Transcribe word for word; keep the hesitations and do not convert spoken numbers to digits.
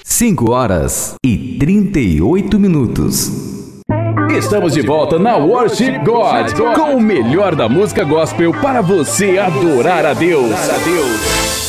cinco horas e trinta e oito minutos. Estamos de volta na Worship God, com o melhor da música gospel para você adorar a Deus.